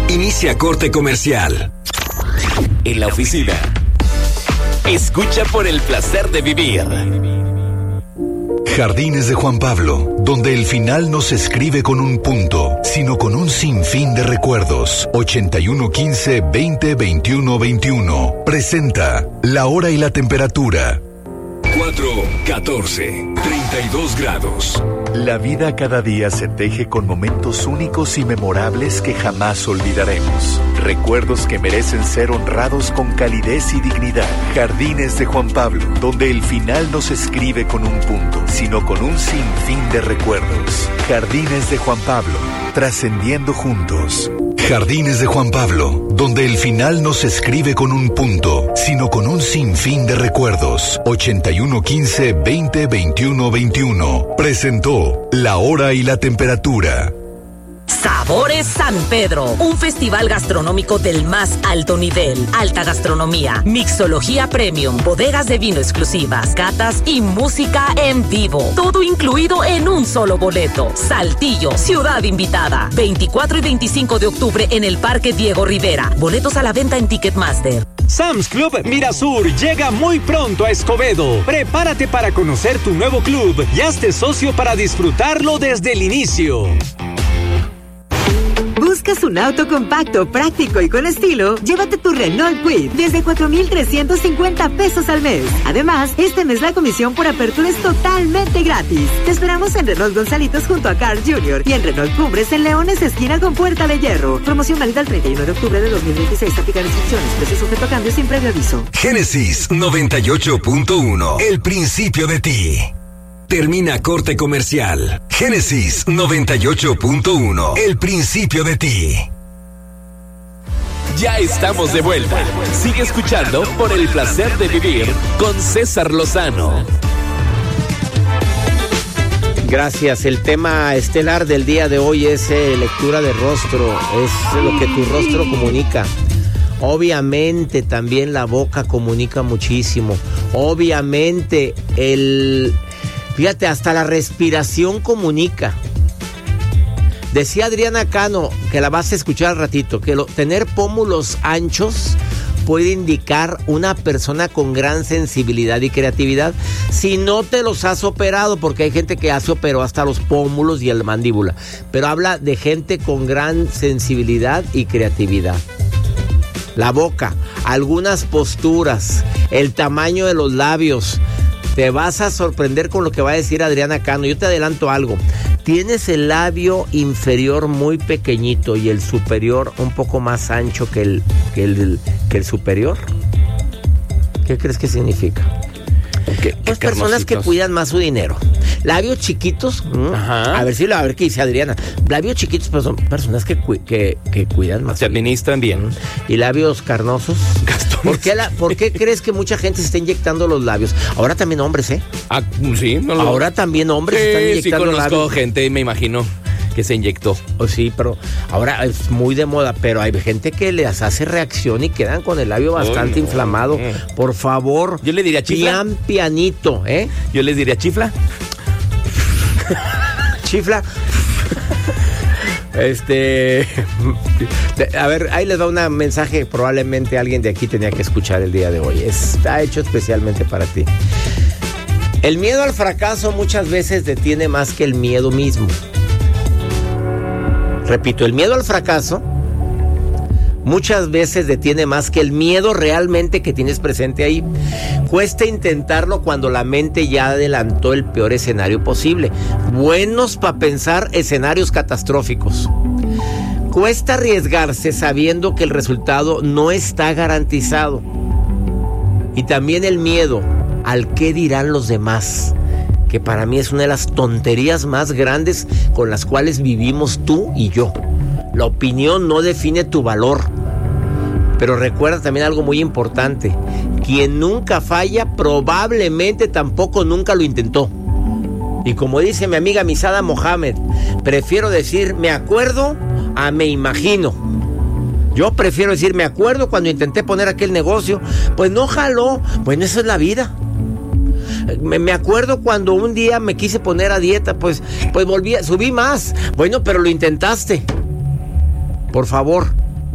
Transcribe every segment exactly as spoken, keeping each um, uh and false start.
Inicia corte comercial. En la oficina. Escucha por el placer de vivir. Jardines de Juan Pablo, donde el final no se escribe con un punto, sino con un sinfín de recuerdos. ochenta y uno quince veinte veintiuno veintiuno. Presenta la hora y la temperatura. cuatro catorce, treinta y dos grados. La vida cada día se teje con momentos únicos y memorables que jamás olvidaremos. Recuerdos que merecen ser honrados con calidez y dignidad. Jardines de Juan Pablo, donde el final no se escribe con un punto, sino con un sinfín de recuerdos. Jardines de Juan Pablo, trascendiendo juntos. Jardines de Juan Pablo, donde el final no se escribe con un punto, sino con un sinfín de recuerdos. ochenta y uno quince veinte veintiuno veintiuno. Presentó la hora y la temperatura. Sabores San Pedro, un festival gastronómico del más alto nivel, alta gastronomía, mixología premium, bodegas de vino exclusivas, catas y música en vivo. Todo incluido en un solo boleto. Saltillo, ciudad invitada. veinticuatro y veinticinco de octubre en el Parque Diego Rivera. Boletos a la venta en Ticketmaster. Sam's Club Mirasur llega muy pronto a Escobedo. Prepárate para conocer tu nuevo club y hazte socio para disfrutarlo desde el inicio. ¿Buscas un auto compacto, práctico y con estilo? Llévate tu Renault Kwid desde cuatro mil trescientos cincuenta pesos al mes. Además, este mes la comisión por apertura es totalmente gratis. Te esperamos en Renault Gonzalitos junto a Carl junior y en Renault Cumbres en Leones, esquina con Puerta de Hierro. Promoción válida el treinta y uno de octubre de dos mil veintiséis. Aplican restricciones. Precio sujeto a cambio sin previo aviso. Génesis noventa y ocho punto uno. El principio de ti. Termina corte comercial. Génesis noventa y ocho punto uno. El principio de ti. Ya estamos de vuelta. Sigue escuchando por el placer de vivir con César Lozano. Gracias. El tema estelar del día de hoy es eh, lectura de rostro. Es lo que tu rostro comunica. Obviamente también la boca comunica muchísimo. Obviamente el... Fíjate, hasta la respiración comunica. Decía Adriana Cano, que la vas a escuchar al ratito, que lo, tener pómulos anchos puede indicar una persona con gran sensibilidad y creatividad si no te los has operado, porque hay gente que hace operó hasta los pómulos y el mandíbula, pero habla de gente con gran sensibilidad y creatividad. La boca, algunas posturas, el tamaño de los labios. Te vas a sorprender con lo que va a decir Adriana Cano. Yo te adelanto algo. Tienes el labio inferior muy pequeñito y el superior un poco más ancho que el, que el, que el superior. ¿Qué crees que significa? ¿Qué, pues qué personas que cuidan más su dinero. Labios chiquitos, Ajá. a ver si a ver qué dice Adriana. Labios chiquitos, pues son personas que, que, que cuidan más. Se administran bien. Y labios carnosos. ¿Por qué, la, ¿Por qué crees que mucha gente se está inyectando los labios? Ahora también hombres, ¿eh? Ah, sí. No lo... Ahora también hombres sí, se están inyectando sí, conozco labios. gente, me imagino, que se inyectó. Oh, sí, pero ahora es muy de moda, pero hay gente que les hace reacción y quedan con el labio bastante oh, no. inflamado. Por favor. Yo le diría chifla. Pian pianito, ¿eh? Yo les diría chifla. Chifla. Este, a ver, ahí les va un mensaje. Probablemente alguien de aquí tenía que escuchar el día de hoy. Está hecho especialmente para ti. El miedo al fracaso muchas veces detiene más que el miedo mismo. Repito, el miedo al fracaso muchas veces detiene más que el miedo realmente que tienes presente ahí. Cuesta intentarlo cuando la mente ya adelantó el peor escenario posible. Buenos para pensar escenarios catastróficos. Cuesta arriesgarse sabiendo que el resultado no está garantizado. Y también el miedo al qué dirán los demás, que para mí es una de las tonterías más grandes con las cuales vivimos tú y yo. La opinión no define tu valor. Pero recuerda también algo muy importante. Quien nunca falla, probablemente tampoco nunca lo intentó. Y como dice mi amiga Misada Mohamed, prefiero decir me acuerdo a me imagino. Yo prefiero decir me acuerdo cuando intenté poner aquel negocio, pues no jaló. Bueno, eso es la vida. Me, me acuerdo cuando un día me quise poner a dieta, pues, pues volví, subí más. Bueno, pero lo intentaste. Por favor,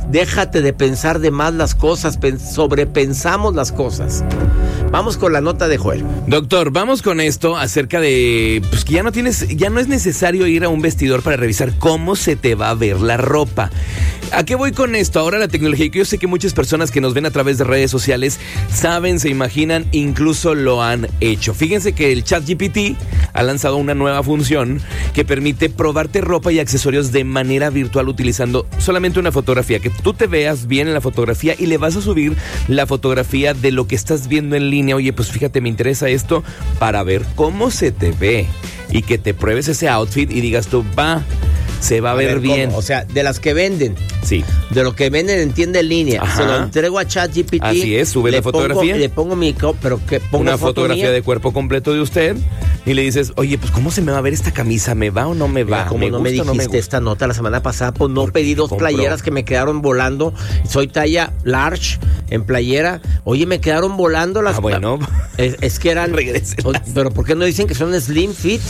Déjate de pensar de más las cosas, pen- sobrepensamos las cosas. Vamos con la nota de Joel. Doctor, vamos con esto acerca de pues que ya no tienes, ya no es necesario ir a un vestidor para revisar cómo se te va a ver la ropa. ¿A qué voy con esto? Ahora la tecnología, y yo sé que muchas personas que nos ven a través de redes sociales saben, se imaginan, incluso lo han hecho. Fíjense que el ChatGPT ha lanzado una nueva función que permite probarte ropa y accesorios de manera virtual utilizando solamente una fotografía, que tú te veas bien en la fotografía y le vas a subir la fotografía de lo que estás viendo en línea. Oye, pues fíjate, me interesa esto para ver cómo se te ve y que te pruebes ese outfit y digas tú, va, se va a, a ver, ver bien. O sea, de las que venden. Sí. De lo que venden en tienda en línea. Ajá. Se lo entrego a ChatGPT. Así es, sube la fotografía. Pongo, le pongo mi... Pero que ponga una foto fotografía mía. de cuerpo completo de usted y le dices, oye, pues ¿cómo se me va a ver esta camisa? ¿Me va o no me va? Mira, como ¿Me no me gusta o dijiste no me esta nota la semana pasada, pues no pedí dos compró? playeras que me quedaron volando. Soy talla large en playera. Oye, me quedaron volando las... Ah, bueno. Es, es que eran... Regréselas. Pero ¿por qué no dicen que son slim fit?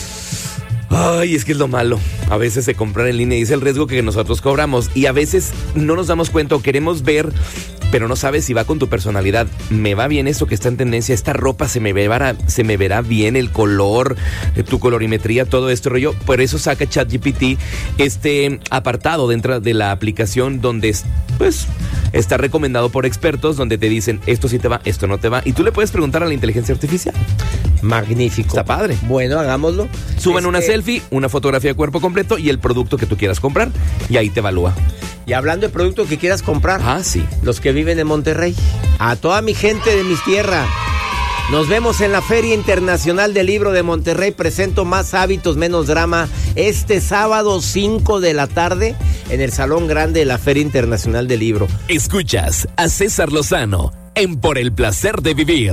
Ay, es que es lo malo. A veces se compran en línea y es el riesgo que nosotros cobramos. Y a veces no nos damos cuenta o queremos ver, pero no sabes si va con tu personalidad. ¿Me va bien esto que está en tendencia? ¿Esta ropa se me verá, se me verá bien? El color, tu colorimetría, todo esto rollo. Por eso saca ChatGPT este apartado dentro de la aplicación donde pues está recomendado por expertos, donde te dicen esto sí te va, esto no te va. Y tú le puedes preguntar a la inteligencia artificial. Magnífico. Está padre. Bueno, hagámoslo. Suban Este- una selfie, una fotografía de cuerpo completo y el producto que tú quieras comprar. Y ahí te evalúa. Y hablando de productos que quieras comprar, Ah, sí. los que viven en Monterrey, a toda mi gente de mis tierras, nos vemos en la Feria Internacional del Libro de Monterrey. Presento Más Hábitos, Menos Drama este sábado cinco de la tarde en el Salón Grande de la Feria Internacional del Libro. Escuchas a César Lozano en Por el Placer de Vivir.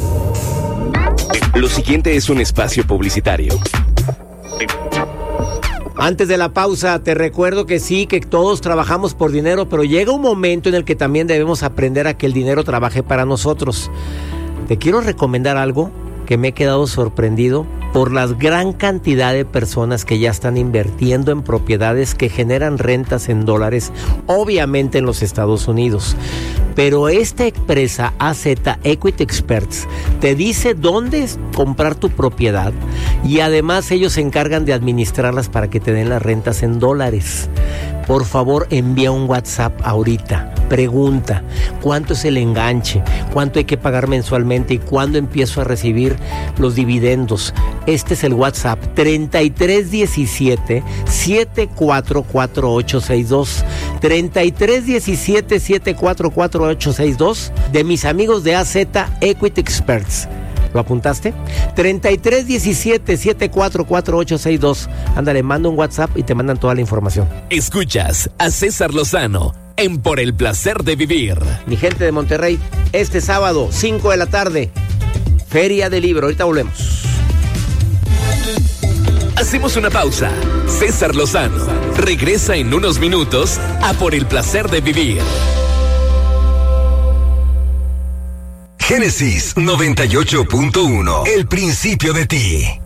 Lo siguiente es un espacio publicitario. Antes de la pausa, te recuerdo que sí, que todos trabajamos por dinero, pero llega un momento en el que también debemos aprender a que el dinero trabaje para nosotros. Te quiero recomendar algo que me he quedado sorprendido por la gran cantidad de personas que ya están invirtiendo en propiedades que generan rentas en dólares, obviamente en los Estados Unidos. Pero esta empresa A Z Equity Experts te dice dónde comprar tu propiedad y además ellos se encargan de administrarlas para que te den las rentas en dólares. Por favor, envía un WhatsApp ahorita. Pregunta, ¿cuánto es el enganche? ¿Cuánto hay que pagar mensualmente? ¿Y cuándo empiezo a recibir los dividendos? Este es el WhatsApp treinta y tres diecisiete, setenta y cuatro cuarenta y ocho sesenta y dos. treinta y tres diecisiete, setenta y cuatro cuarenta y ocho sesenta y dos de mis amigos de A Z Equity Experts. ¿Lo apuntaste? treinta y tres diecisiete, setenta y cuatro cuarenta y ocho sesenta y dos. Ándale, manda un WhatsApp y te mandan toda la información. Escuchas a César Lozano en Por el Placer de Vivir. Mi gente de Monterrey, este sábado, cinco de la tarde, Feria del Libro. Ahorita volvemos. Hacemos una pausa. César Lozano regresa en unos minutos a Por el Placer de Vivir. Génesis noventa y ocho punto uno. El principio de ti.